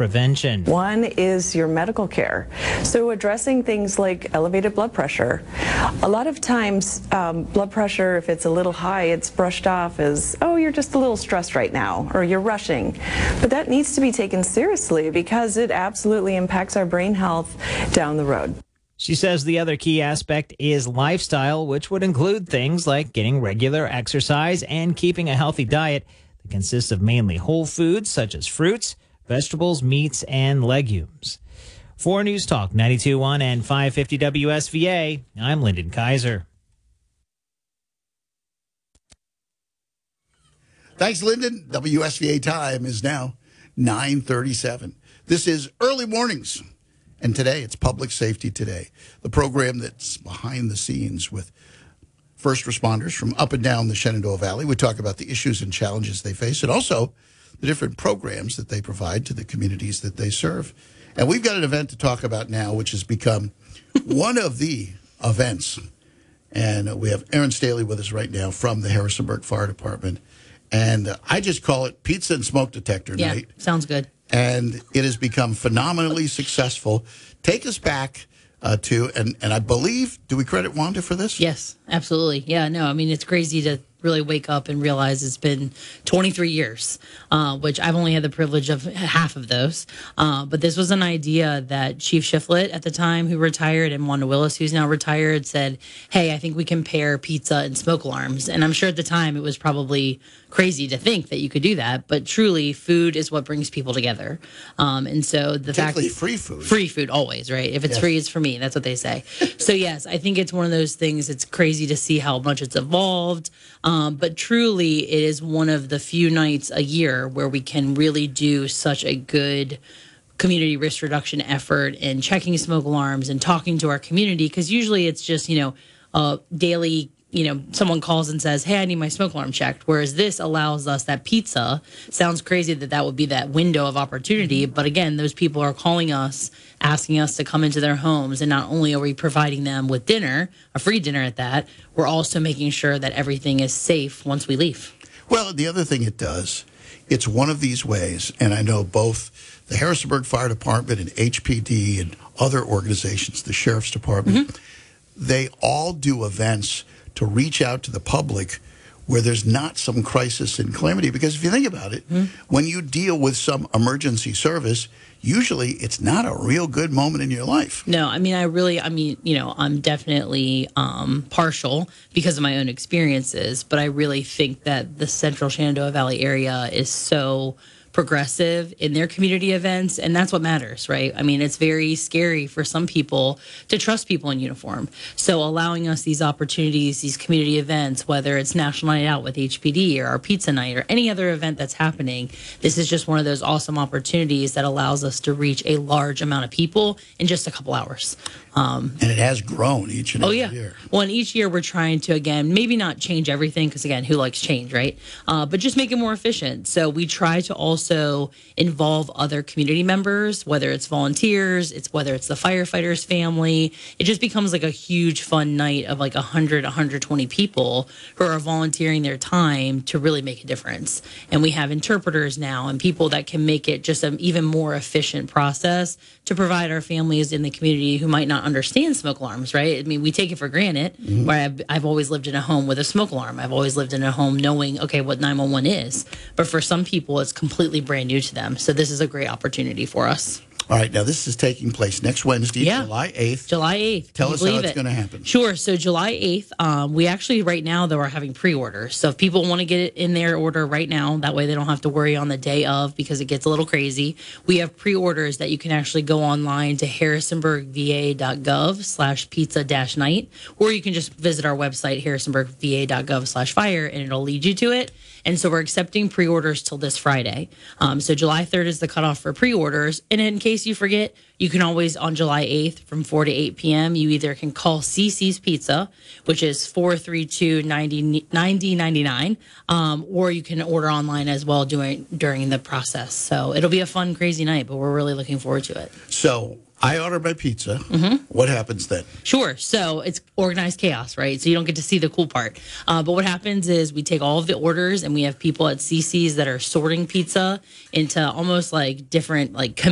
prevention. One is your medical care. So addressing things like elevated blood pressure. A lot of times blood pressure, if it's a little high, it's brushed off as, oh, you're just a little stressed right now, or you're rushing. But that needs to be taken seriously because it absolutely impacts our brain health down the road. She says the other key aspect is lifestyle, which would include things like getting regular exercise and keeping a healthy diet that consists of mainly whole foods such as fruits, vegetables, meats, and legumes. For News Talk 92.1 and 550 WSVA, I'm Lyndon Kaiser. Thanks, Lyndon. WSVA time is now 9:37. This is Early Mornings. And today, it's Public Safety Today, the program that's behind the scenes with first responders from up and down the Shenandoah Valley. We talk about the issues and challenges they face and also the different programs that they provide to the communities that they serve. And we've got an event to talk about now, which has become one of the events. And we have Aaron Staley with us right now from the Harrisonburg Fire Department. And I just call it Pizza and Smoke Detector Night. Yeah, sounds good. And it has become phenomenally successful. Take us back to, and I believe, do we credit Wanda for this? Yes, absolutely. Yeah, no, I mean, it's crazy to really wake up and realize it's been 23 years, which I've only had the privilege of half of those. But this was an idea that Chief Shiflett at the time, who retired, and Wanda Willis, who's now retired, said, hey, I think we can pair pizza and smoke alarms. And I'm sure at the time it was probably crazy to think that you could do that, but truly food is what brings people together. And so the fact that free food always, right? If it's free, it's for me. That's what they say. So yes, I think it's one of those things. It's crazy to see how much it's evolved. But truly, it is one of the few nights a year where we can really do such a good community risk reduction effort and checking smoke alarms and talking to our community. Because usually it's just, daily, someone calls and says, hey, I need my smoke alarm checked. Whereas this allows us, that pizza, sounds crazy that would be that window of opportunity. But again, those people are calling us, asking us to come into their homes. And not only are we providing them with dinner, a free dinner at that, we're also making sure that everything is safe once we leave. Well, the other thing it does, it's one of these ways, and I know both the Harrisonburg Fire Department and HPD and other organizations, the Sheriff's Department, they all do events to reach out to the public where there's not some crisis and calamity. Because if you think about it, when you deal with some emergency service, usually it's not a real good moment in your life. No, I mean, I'm definitely partial because of my own experiences, but I really think that the central Shenandoah Valley area is so progressive in their community events, and that's what matters, right? I mean, it's very scary for some people to trust people in uniform. So allowing us these opportunities, these community events, whether it's National Night Out with HPD or our pizza night or any other event that's happening, this is just one of those awesome opportunities that allows us to reach a large amount of people in just a couple hours. And it has grown each and every year. Well, and each year we're trying to, again, maybe not change everything, because, again, who likes change, right? But just make it more efficient. So we try to also involve other community members, whether it's volunteers, whether it's the firefighters' family. It just becomes like a huge fun night of like 100, 120 people who are volunteering their time to really make a difference. And we have interpreters now and people that can make it just an even more efficient process to provide our families in the community who might not understand smoke alarms, right? I mean, we take it for granted. Where I've always lived in a home with a smoke alarm. I've always lived in a home knowing, okay, what 911 is. But for some people, it's completely brand new to them. So this is a great opportunity for us. All right, now this is taking place next Wednesday, July 8th. July 8th. Tell us how it's going to happen. Sure. So July 8th, we actually right now, though, are having pre-orders. So if people want to get it in their order right now, that way they don't have to worry on the day of because it gets a little crazy. We have pre-orders that you can actually go online to harrisonburgva.gov/pizza-night, or you can just visit our website, harrisonburgva.gov/fire, and it'll lead you to it. And so we're accepting pre-orders till this Friday. So July 3rd is the cutoff for pre-orders. And in case you forget, you can always, on July 8th from 4 to 8 p.m., you either can call CC's Pizza, which is 432-9099, or you can order online as well during the process. So it'll be a fun, crazy night, but we're really looking forward to it. So I order my pizza. What happens then? Sure. So it's organized chaos, right? So you don't get to see the cool part. But what happens is we take all of the orders and we have people at CC's that are sorting pizza into almost like different like